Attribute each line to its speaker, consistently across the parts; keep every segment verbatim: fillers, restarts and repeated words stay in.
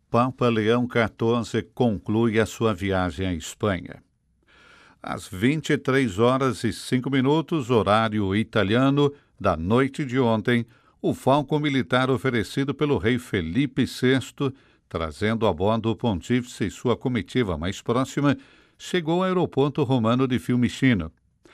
Speaker 1: Papa Leão quatorze conclui a sua viagem à Espanha. Às vinte e três horas e cinco minutos, horário italiano, da noite de ontem, o falco militar oferecido pelo rei Felipe sexto, trazendo a bordo o pontífice e sua comitiva mais próxima, chegou ao aeroporto romano de Fiumicino.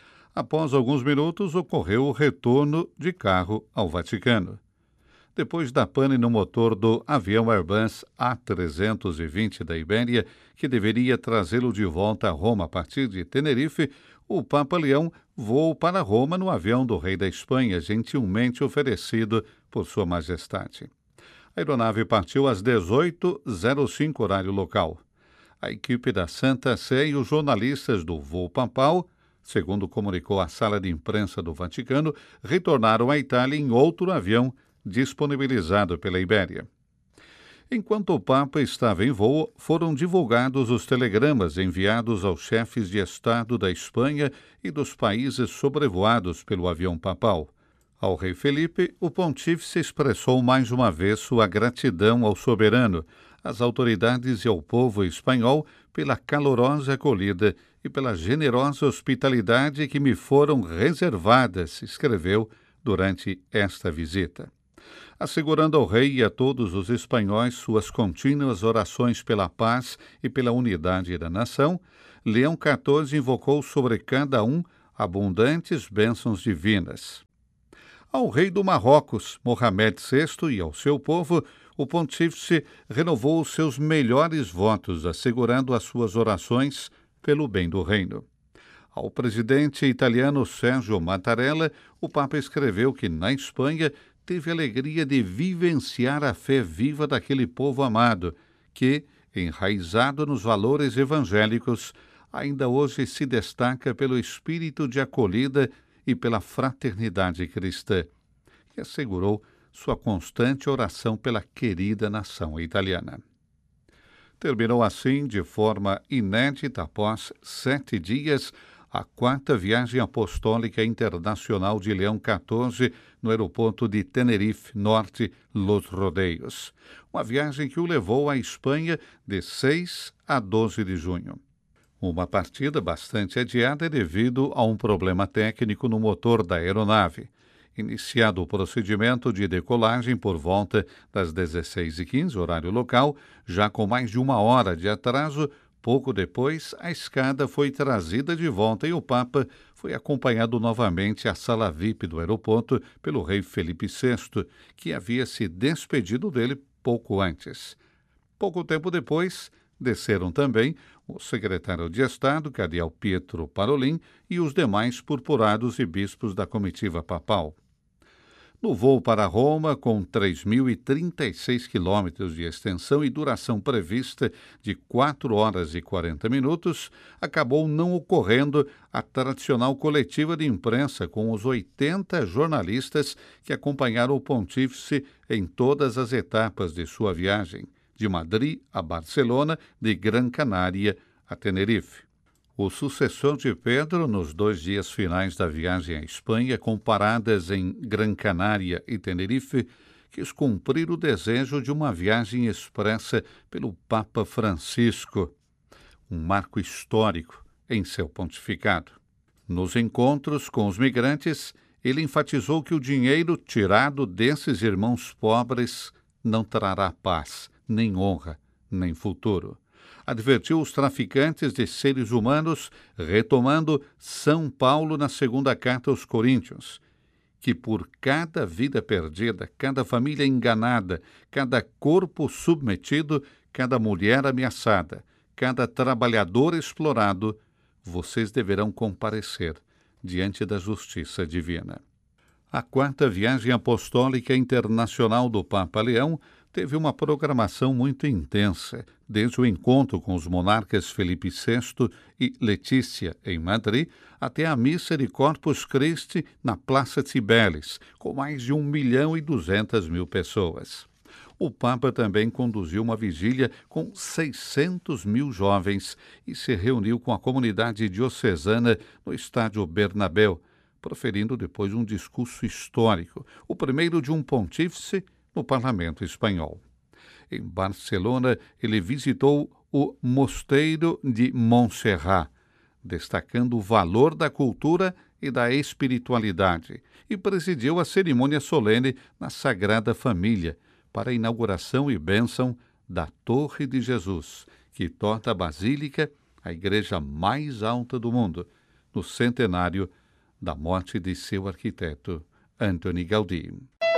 Speaker 1: Após alguns minutos, ocorreu o retorno de carro ao Vaticano. Depois da pane no motor do avião Airbus A trezentos e vinte da Ibéria, que deveria trazê-lo de volta a Roma a partir de Tenerife, o Papa Leão voou para Roma no avião do rei da Espanha, gentilmente oferecido por Sua Majestade. A aeronave partiu às dezoito e zero cinco horário local. A equipe da Santa Sé e os jornalistas do voo papal, segundo comunicou a sala de imprensa do Vaticano, retornaram à Itália em outro avião disponibilizado pela Ibéria. Enquanto o Papa estava em voo, foram divulgados os telegramas enviados aos chefes de Estado da Espanha e dos países sobrevoados pelo avião papal. Ao rei Felipe, o pontífice expressou mais uma vez sua gratidão ao soberano, às autoridades e ao povo espanhol pela calorosa acolhida e pela generosa hospitalidade que me foram reservadas, escreveu durante esta visita. Assegurando ao rei e a todos os espanhóis suas contínuas orações pela paz e pela unidade da nação, Leão quatorze invocou sobre cada um abundantes bênçãos divinas. Ao rei do Marrocos, Mohamed sexto, e ao seu povo, o pontífice renovou os seus melhores votos, assegurando as suas orações pelo bem do reino. Ao presidente italiano Sérgio Mattarella, o Papa escreveu que, na Espanha, teve a alegria de vivenciar a fé viva daquele povo amado, que, enraizado nos valores evangélicos, ainda hoje se destaca pelo espírito de acolhida e pela fraternidade cristã, e assegurou sua constante oração pela querida nação italiana. Terminou assim, de forma inédita, após sete dias, a quarta viagem apostólica internacional de Leão quatorze no aeroporto de Tenerife Norte, Los Rodeios. Uma viagem que o levou à Espanha de seis a doze de junho. Uma partida bastante adiada devido a um problema técnico no motor da aeronave. Iniciado o procedimento de decolagem por volta das dezesseis e quinze, horário local, já com mais de uma hora de atraso, pouco depois, a escada foi trazida de volta e o Papa foi acompanhado novamente à sala V I P do aeroporto pelo rei Felipe sexto, que havia se despedido dele pouco antes. Pouco tempo depois, desceram também o secretário de Estado, cardeal Pietro Parolin, e os demais purpurados e bispos da comitiva papal. No voo para Roma, com três mil e trinta e seis quilômetros de extensão e duração prevista de quatro horas e quarenta minutos, acabou não ocorrendo a tradicional coletiva de imprensa com os oitenta jornalistas que acompanharam o pontífice em todas as etapas de sua viagem, de Madrid a Barcelona, de Gran Canária a Tenerife. O sucessor de Pedro, nos dois dias finais da viagem à Espanha, com paradas em Gran Canária e Tenerife, quis cumprir o desejo de uma viagem expressa pelo Papa Francisco, um marco histórico em seu pontificado. Nos encontros com os migrantes, ele enfatizou que o dinheiro tirado desses irmãos pobres não trará paz, nem honra, nem futuro. Advertiu os traficantes de seres humanos, retomando São Paulo na segunda carta aos Coríntios, que por cada vida perdida, cada família enganada, cada corpo submetido, cada mulher ameaçada, cada trabalhador explorado, vocês deverão comparecer diante da justiça divina. A quarta viagem apostólica internacional do Papa Leão teve uma programação muito intensa, desde o encontro com os monarcas Felipe sexto e Letícia, em Madrid, até a missa de Corpus Christi na Praça Cibeles, com mais de um milhão e duzentas mil pessoas. O Papa também conduziu uma vigília com seiscentos mil jovens e se reuniu com a comunidade diocesana no estádio Bernabéu, proferindo depois um discurso histórico, o primeiro de um pontífice no parlamento espanhol. Em Barcelona, ele visitou o Mosteiro de Montserrat, destacando o valor da cultura e da espiritualidade, e presidiu a cerimônia solene na Sagrada Família para a inauguração e bênção da Torre de Jesus, que torna a Basílica a igreja mais alta do mundo, no centenário da morte de seu arquiteto, Antoni Gaudí.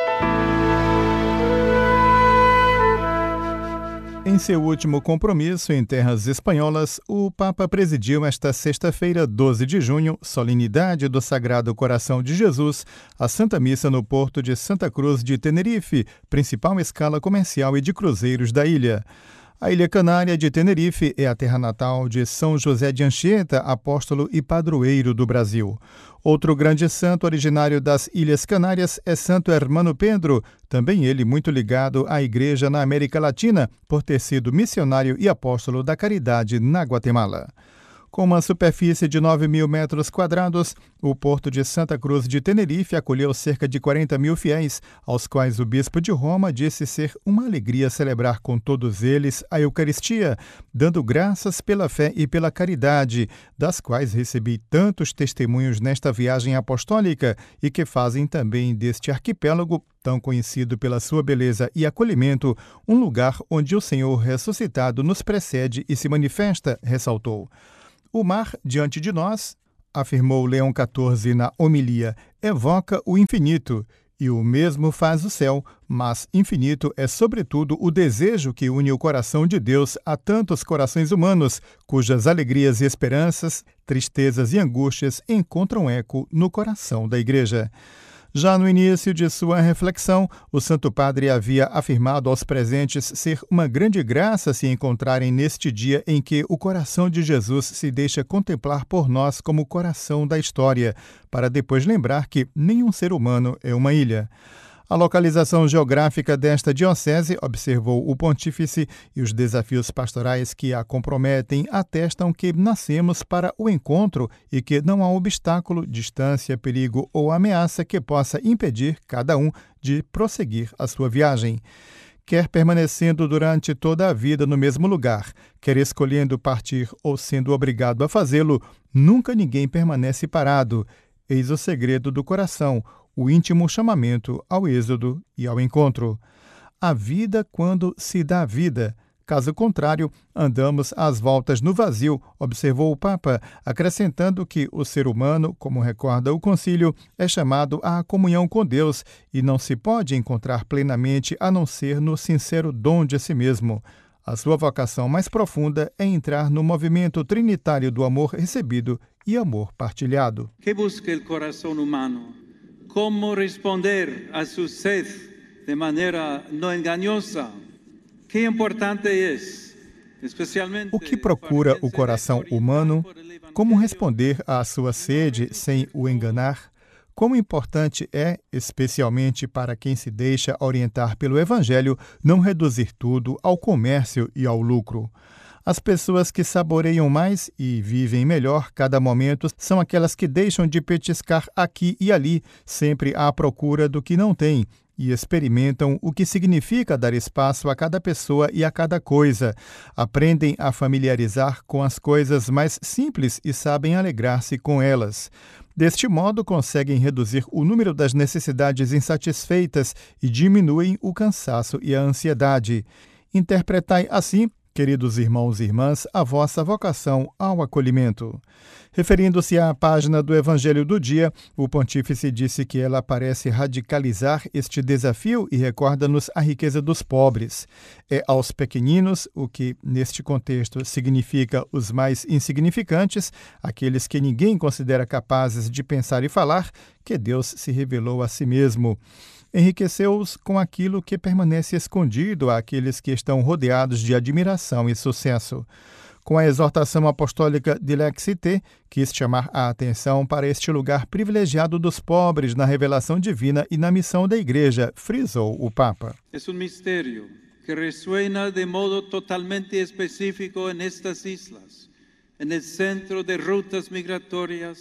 Speaker 2: Em seu último compromisso em terras espanholas, o Papa presidiu esta sexta-feira, doze de junho, solenidade do Sagrado Coração de Jesus, a Santa Missa no porto de Santa Cruz de Tenerife, principal escala comercial e de cruzeiros da ilha. A Ilha Canária de Tenerife é a terra natal de São José de Anchieta, apóstolo e padroeiro do Brasil. Outro grande santo originário das Ilhas Canárias é Santo Hermano Pedro, também ele muito ligado à Igreja na América Latina, por ter sido missionário e apóstolo da caridade na Guatemala. Com uma superfície de nove mil metros quadrados, o porto de Santa Cruz de Tenerife acolheu cerca de quarenta mil fiéis, aos quais o bispo de Roma disse ser uma alegria celebrar com todos eles a Eucaristia, dando graças pela fé e pela caridade, das quais recebi tantos testemunhos nesta viagem apostólica e que fazem também deste arquipélago, tão conhecido pela sua beleza e acolhimento, um lugar onde o Senhor ressuscitado nos precede e se manifesta, ressaltou. O mar diante de nós, afirmou Leão quatorze na homilia, evoca o infinito, e o mesmo faz o céu, mas infinito é sobretudo o desejo que une o coração de Deus a tantos corações humanos, cujas alegrias e esperanças, tristezas e angústias encontram eco no coração da Igreja. Já no início de sua reflexão, o Santo Padre havia afirmado aos presentes ser uma grande graça se encontrarem neste dia em que o coração de Jesus se deixa contemplar por nós como o coração da história, para depois lembrar que nenhum ser humano é uma ilha. A localização geográfica desta diocese, observou o pontífice, e os desafios pastorais que a comprometem atestam que nascemos para o encontro e que não há obstáculo, distância, perigo ou ameaça que possa impedir cada um de prosseguir a sua viagem. Quer permanecendo durante toda a vida no mesmo lugar, quer escolhendo partir ou sendo obrigado a fazê-lo, nunca ninguém permanece parado. Eis o segredo do coração, o íntimo chamamento ao êxodo e ao encontro. A vida quando se dá vida. Caso contrário, andamos às voltas no vazio, observou o Papa, acrescentando que o ser humano, como recorda o concílio, é chamado à comunhão com Deus e não se pode encontrar plenamente a não ser no sincero dom de si mesmo. A sua vocação mais profunda é entrar no movimento trinitário do amor recebido e amor partilhado.
Speaker 3: Que busca o coração humano? Como responder a sua sede de maneira não enganosa? Que importante é, especialmente.
Speaker 2: O que procura o coração humano? Como responder à sua sede sem o enganar? Como importante é, especialmente para quem se deixa orientar pelo Evangelho, não reduzir tudo ao comércio e ao lucro. As pessoas que saboreiam mais e vivem melhor cada momento são aquelas que deixam de petiscar aqui e ali, sempre à procura do que não têm, e experimentam o que significa dar espaço a cada pessoa e a cada coisa. Aprendem a familiarizar com as coisas mais simples e sabem alegrar-se com elas. Deste modo, conseguem reduzir o número das necessidades insatisfeitas e diminuem o cansaço e a ansiedade. Interpretai assim, queridos irmãos e irmãs, a vossa vocação ao acolhimento. Referindo-se à página do Evangelho do Dia, o pontífice disse que ela parece radicalizar este desafio e recorda-nos a riqueza dos pobres. É aos pequeninos, o que neste contexto significa os mais insignificantes, aqueles que ninguém considera capazes de pensar e falar, que Deus se revelou a si mesmo. Enriqueceu-os com aquilo que permanece escondido àqueles que estão rodeados de admiração e sucesso. Com a exortação apostólica de Lexite, quis chamar a atenção para este lugar privilegiado dos pobres na revelação divina e na missão da Igreja, frisou o Papa.
Speaker 3: É um mistério que resuena de modo totalmente específico nestas islas, no centro de rutas migratórias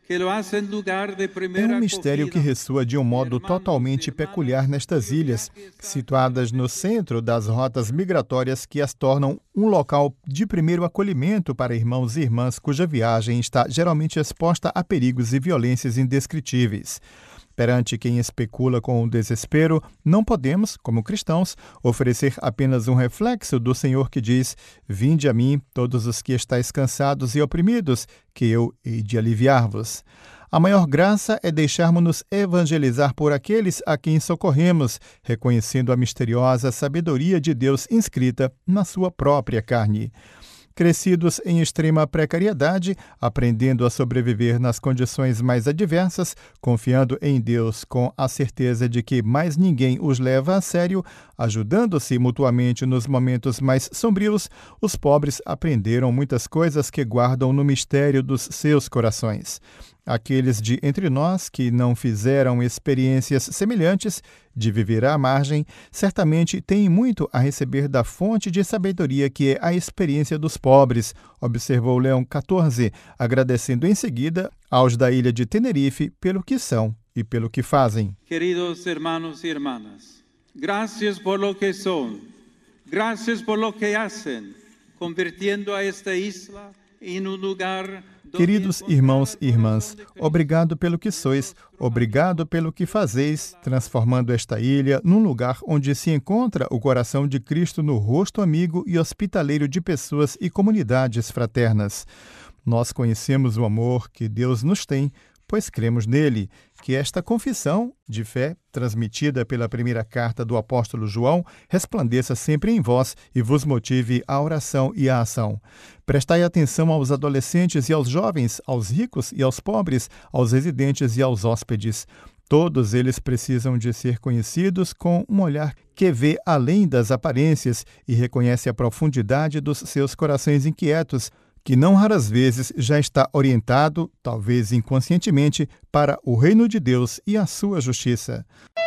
Speaker 3: que lo hacen lugar de
Speaker 2: É
Speaker 3: primeira
Speaker 2: um mistério que
Speaker 3: acogida.
Speaker 2: ressoa de um modo totalmente peculiar nestas ilhas, situadas no centro das rotas migratórias que as tornam um local de primeiro acolhimento para irmãos e irmãs cuja viagem está geralmente exposta a perigos e violências indescritíveis. Perante quem especula com o desespero, não podemos, como cristãos, oferecer apenas um reflexo do Senhor que diz: "Vinde a mim, todos os que estáis cansados e oprimidos, que eu hei de aliviar-vos." A maior graça é deixarmos-nos evangelizar por aqueles a quem socorremos, reconhecendo a misteriosa sabedoria de Deus inscrita na sua própria carne. Crescidos em extrema precariedade, aprendendo a sobreviver nas condições mais adversas, confiando em Deus com a certeza de que mais ninguém os leva a sério, ajudando-se mutuamente nos momentos mais sombrios, os pobres aprenderam muitas coisas que guardam no mistério dos seus corações. Aqueles de entre nós que não fizeram experiências semelhantes de viver à margem, certamente têm muito a receber da fonte de sabedoria que é a experiência dos pobres, observou Leão quatorze, agradecendo em seguida aos da ilha de Tenerife pelo que são e pelo que fazem.
Speaker 3: Queridos hermanos y hermanas, gracias por lo que son, gracias por lo que hacen, convirtiendo a esta isla em um lugar.
Speaker 2: Queridos irmãos e irmãs, obrigado pelo que sois, obrigado pelo que fazeis, transformando esta ilha num lugar onde se encontra o coração de Cristo no rosto amigo e hospitaleiro de pessoas e comunidades fraternas. Nós conhecemos o amor que Deus nos tem, pois cremos nele. Que esta confissão de fé, transmitida pela primeira carta do apóstolo João, resplandeça sempre em vós e vos motive à oração e à ação. Prestai atenção aos adolescentes e aos jovens, aos ricos e aos pobres, aos residentes e aos hóspedes. Todos eles precisam de ser conhecidos com um olhar que vê além das aparências e reconhece a profundidade dos seus corações inquietos, que não raras vezes já está orientado, talvez inconscientemente, para o reino de Deus e a sua justiça.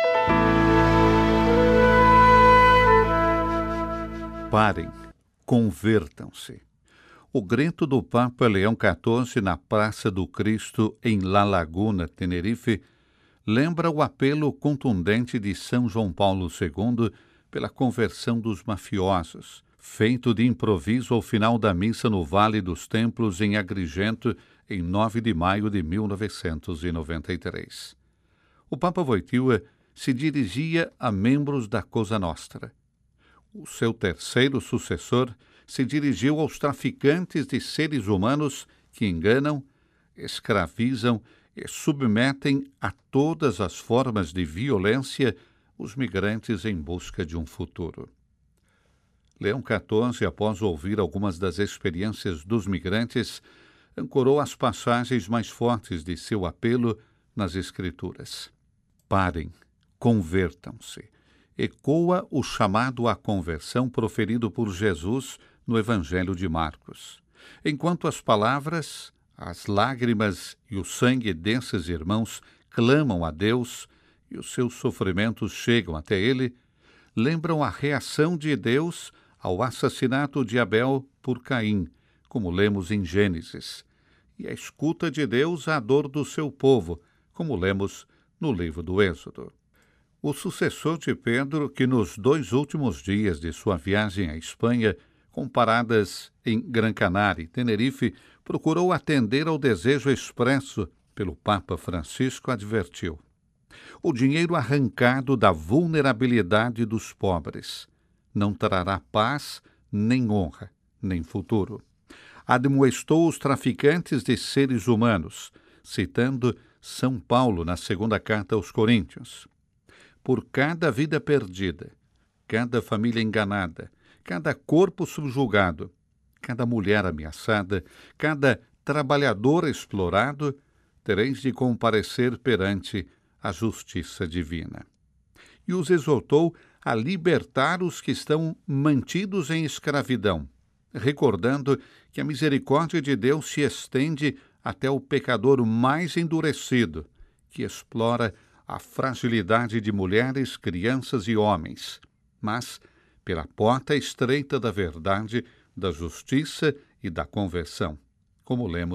Speaker 1: Parem, convertam-se. O grito do Papa Leão quatorze na Praça do Cristo, em La Laguna, Tenerife, lembra o apelo contundente de São João Paulo segundo pela conversão dos mafiosos, feito de improviso ao final da missa no Vale dos Templos, em Agrigento, em nove de maio de mil novecentos e noventa e três. O Papa Wojtyła se dirigia a membros da Cosa Nostra. O seu terceiro sucessor se dirigiu aos traficantes de seres humanos que enganam, escravizam e submetem a todas as formas de violência os migrantes em busca de um futuro. Leão quatorze, após ouvir algumas das experiências dos migrantes, ancorou as passagens mais fortes de seu apelo nas Escrituras. Parem, convertam-se. Ecoa o chamado à conversão proferido por Jesus no Evangelho de Marcos. Enquanto as palavras, as lágrimas e o sangue desses irmãos clamam a Deus e os seus sofrimentos chegam até ele, lembram a reação de Deus ao assassinato de Abel por Caim, como lemos em Gênesis, e a escuta de Deus à dor do seu povo, como lemos no livro do Êxodo. O sucessor de Pedro, que nos dois últimos dias de sua viagem à Espanha, com paradas em Gran Canária e Tenerife, procurou atender ao desejo expresso pelo Papa Francisco, advertiu: o dinheiro arrancado da vulnerabilidade dos pobres não trará paz, nem honra, nem futuro. Admoestou os traficantes de seres humanos, citando São Paulo na segunda carta aos Coríntios. Por cada vida perdida, cada família enganada, cada corpo subjugado, cada mulher ameaçada, cada trabalhador explorado, tereis de comparecer perante a justiça divina. E os exortou a libertar os que estão mantidos em escravidão, recordando que a misericórdia de Deus se estende até o pecador mais endurecido, que explora a fragilidade de mulheres, crianças e homens, mas pela porta estreita da verdade, da justiça e da conversão, como lemos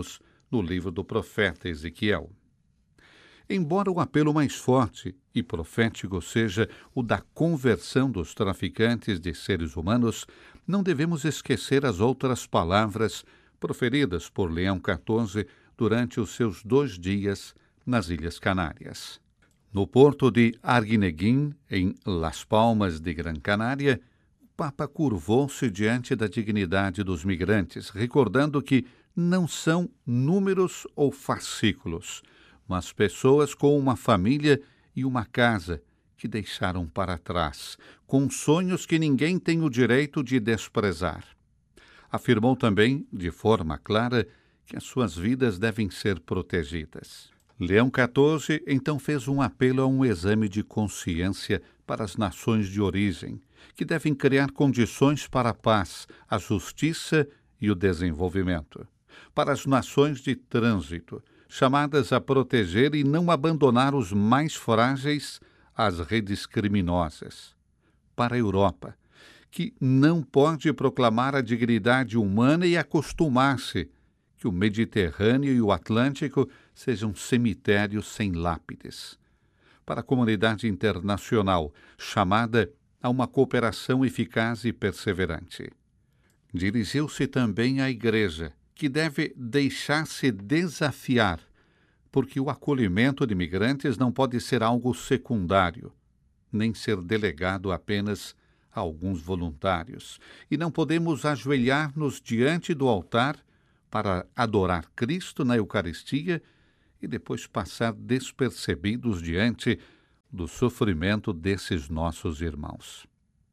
Speaker 1: no livro do profeta Ezequiel. Embora o apelo mais forte e profético seja o da conversão dos traficantes de seres humanos, não devemos esquecer as outras palavras proferidas por Leão quatorze durante os seus dois dias nas Ilhas Canárias. No porto de Arguineguín, em Las Palmas de Gran Canária, o Papa curvou-se diante da dignidade dos migrantes, recordando que não são números ou fascículos, mas pessoas com uma família e uma casa que deixaram para trás, com sonhos que ninguém tem o direito de desprezar. Afirmou também, de forma clara, que as suas vidas devem ser protegidas. Leão quatorze então fez um apelo a um exame de consciência para as nações de origem, que devem criar condições para a paz, a justiça e o desenvolvimento. Para as nações de trânsito, chamadas a proteger e não abandonar os mais frágeis às redes criminosas. Para a Europa, que não pode proclamar a dignidade humana e acostumar-se que o Mediterrâneo e o Atlântico sejam cemitérios sem lápides. Para a comunidade internacional, chamada a uma cooperação eficaz e perseverante. Dirigiu-se também à Igreja, que deve deixar-se desafiar, porque o acolhimento de migrantes não pode ser algo secundário, nem ser delegado apenas a alguns voluntários, e não podemos ajoelhar-nos diante do altar para adorar Cristo na Eucaristia e depois passar despercebidos diante do sofrimento desses nossos irmãos.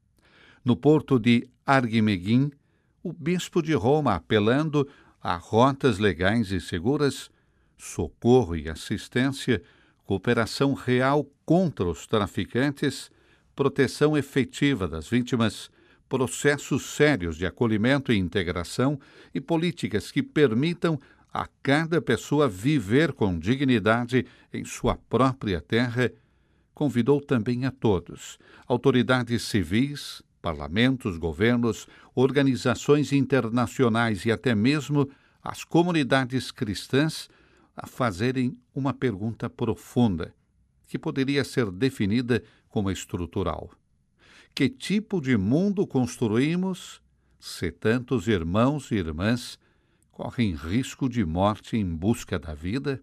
Speaker 1: No porto de Arguineguín, o bispo de Roma, apelando a rotas legais e seguras, socorro e assistência, cooperação real contra os traficantes, proteção efetiva das vítimas, processos sérios de acolhimento e integração e políticas que permitam a cada pessoa viver com dignidade em sua própria terra, convidou também a todos, autoridades civis, parlamentos, governos, organizações internacionais e até mesmo as comunidades cristãs a fazerem uma pergunta profunda, que poderia ser definida como estrutural. Que tipo de mundo construímos se tantos irmãos e irmãs correm risco de morte em busca da vida?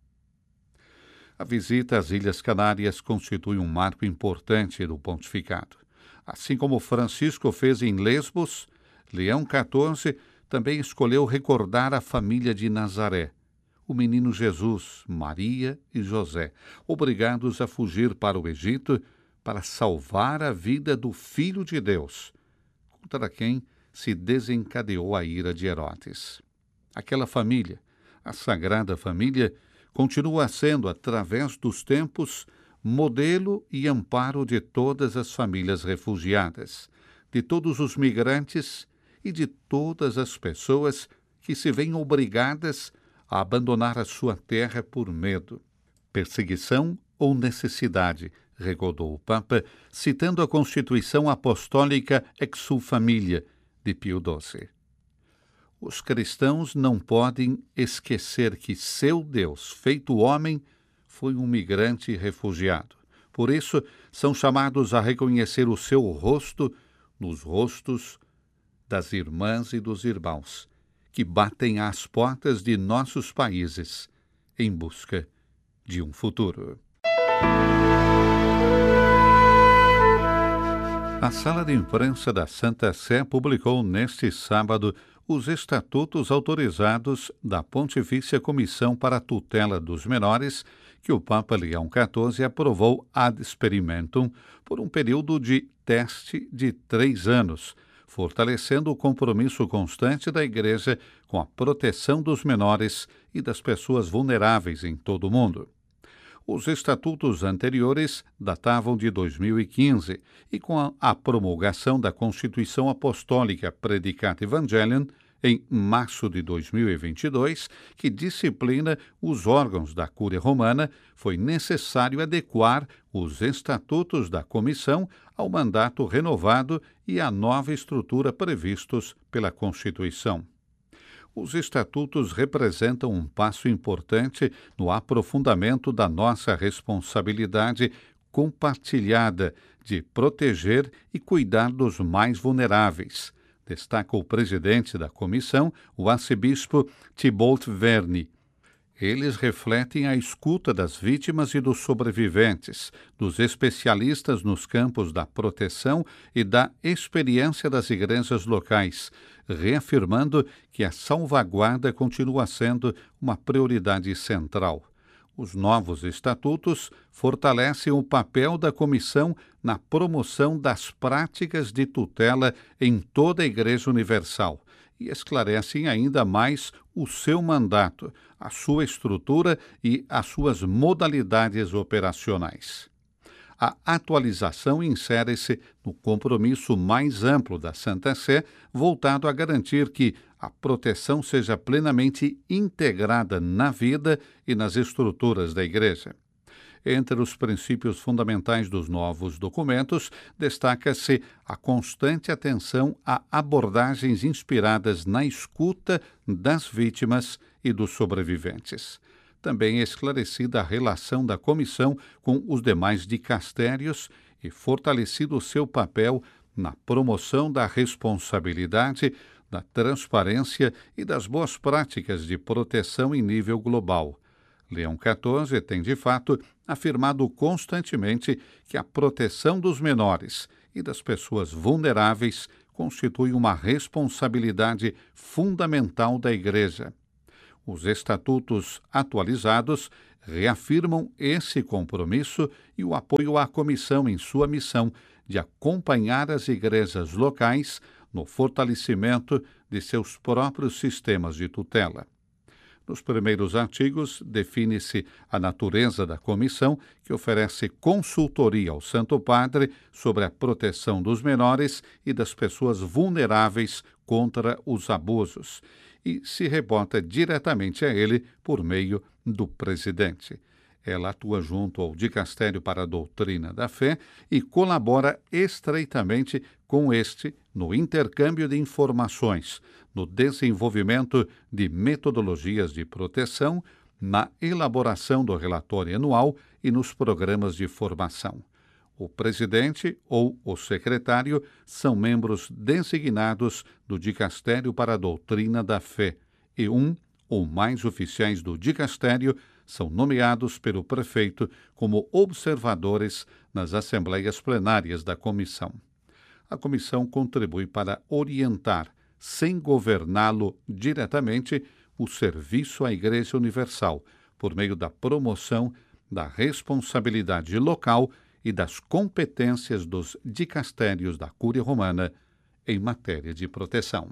Speaker 1: A visita às Ilhas Canárias constitui um marco importante do pontificado. Assim como Francisco fez em Lesbos, Leão quatorze também escolheu recordar a família de Nazaré, o menino Jesus, Maria e José, obrigados a fugir para o Egito para salvar a vida do Filho de Deus, contra quem se desencadeou a ira de Herodes. Aquela família, a Sagrada Família, continua sendo, através dos tempos, modelo e amparo de todas as famílias refugiadas, de todos os migrantes e de todas as pessoas que se veem obrigadas a abandonar a sua terra por medo, perseguição ou necessidade, recordou o Papa, citando a Constituição Apostólica Exsul Familia, de Pio doze. Os cristãos não podem esquecer que seu Deus, feito homem, foi um migrante e refugiado. Por isso, são chamados a reconhecer o seu rosto nos rostos das irmãs e dos irmãos, que batem às portas de nossos países em busca de um futuro. A Sala de Imprensa da Santa Sé publicou neste sábado os estatutos autorizados da Pontifícia Comissão para a Tutela dos Menores, que o Papa Leão quatorze aprovou ad experimentum por um período de teste de três anos, fortalecendo o compromisso constante da Igreja com a proteção dos menores e das pessoas vulneráveis em todo o mundo. Os estatutos anteriores datavam de dois mil e quinze e, com a, a promulgação da Constituição Apostólica Predicate Evangelium, em março de dois mil e vinte e dois, que disciplina os órgãos da Cúria Romana, foi necessário adequar os estatutos da comissão ao mandato renovado e à nova estrutura previstos pela Constituição. Os estatutos representam um passo importante no aprofundamento da nossa responsabilidade compartilhada de proteger e cuidar dos mais vulneráveis, destaca o presidente da comissão, o arcebispo Thibault Verny. Eles refletem a escuta das vítimas e dos sobreviventes, dos especialistas nos campos da proteção e da experiência das igrejas locais, reafirmando que a salvaguarda continua sendo uma prioridade central. Os novos estatutos fortalecem o papel da comissão na promoção das práticas de tutela em toda a Igreja Universal e esclarecem ainda mais o seu mandato, a sua estrutura e as suas modalidades operacionais. A atualização insere-se no compromisso mais amplo da Santa Sé, voltado a garantir que a proteção seja plenamente integrada na vida e nas estruturas da Igreja. Entre os princípios fundamentais dos novos documentos, destaca-se a constante atenção a abordagens inspiradas na escuta das vítimas e dos sobreviventes. Também é esclarecida a relação da comissão com os demais dicastérios e fortalecido o seu papel na promoção da responsabilidade, da transparência e das boas práticas de proteção em nível global. Leão quatorze tem, de fato, afirmado constantemente que a proteção dos menores e das pessoas vulneráveis constitui uma responsabilidade fundamental da Igreja. Os estatutos atualizados reafirmam esse compromisso e o apoio à comissão em sua missão de acompanhar as igrejas locais no fortalecimento de seus próprios sistemas de tutela. Nos primeiros artigos, define-se a natureza da comissão, que oferece consultoria ao Santo Padre sobre a proteção dos menores e das pessoas vulneráveis contra os abusos, e se rebota diretamente a ele por meio do presidente. Ela atua junto ao Dicastério para a Doutrina da Fé e colabora estreitamente com este no intercâmbio de informações, no desenvolvimento de metodologias de proteção, na elaboração do relatório anual e nos programas de formação. O presidente ou o secretário são membros designados do Dicastério para a Doutrina da Fé e um ou mais oficiais do dicastério são nomeados pelo prefeito como observadores nas assembleias plenárias da comissão. A comissão contribui para orientar, sem governá-lo diretamente, o serviço à Igreja Universal, por meio da promoção da responsabilidade local e das competências dos dicastérios da Cúria Romana em matéria de proteção.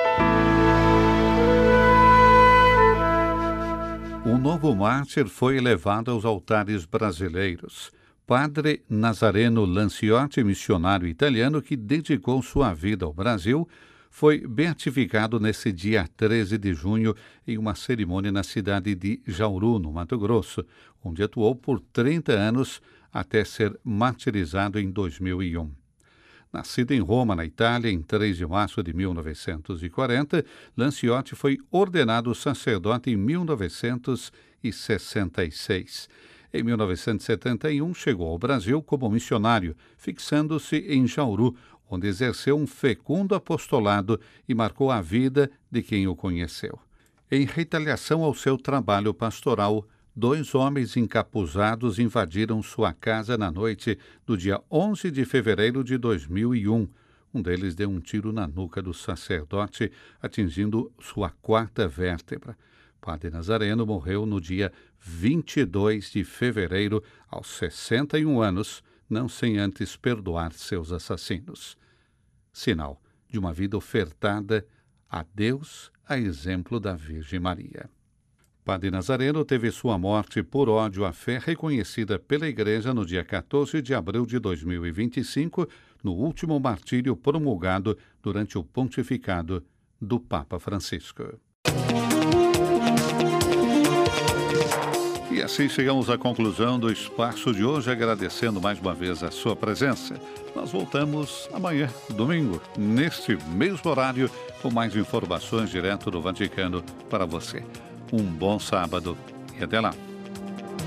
Speaker 1: Um novo mártir foi elevado aos altares brasileiros. Padre Nazareno Lanciotti, missionário italiano que dedicou sua vida ao Brasil, foi beatificado nesse dia treze de junho em uma cerimônia na cidade de Jauru, no Mato Grosso, onde atuou por trinta anos até ser martirizado em dois mil e um. Nascido em Roma, na Itália, em três de março de mil novecentos e quarenta, Lanciotti foi ordenado sacerdote em mil novecentos e sessenta e seis. Em mil novecentos e setenta e um, chegou ao Brasil como missionário, fixando-se em Jauru, onde exerceu um fecundo apostolado e marcou a vida de quem o conheceu. Em retaliação ao seu trabalho pastoral, dois homens encapuzados invadiram sua casa na noite do dia onze de fevereiro de dois mil e um. Um deles deu um tiro na nuca do sacerdote, atingindo sua quarta vértebra. Padre Nazareno morreu no dia vinte e dois de fevereiro, aos sessenta e um anos, não sem antes perdoar seus assassinos. Sinal de uma vida ofertada a Deus, a exemplo da Virgem Maria. Padre Nazareno teve sua morte por ódio à fé reconhecida pela Igreja no dia quatorze de abril de dois mil e vinte e cinco, no último martírio promulgado durante o pontificado do Papa Francisco. E E assim chegamos à conclusão do espaço de hoje, agradecendo mais uma vez a sua presença. Nós voltamos amanhã, domingo, neste mesmo horário, com mais informações direto do Vaticano para você. Um bom sábado e até lá.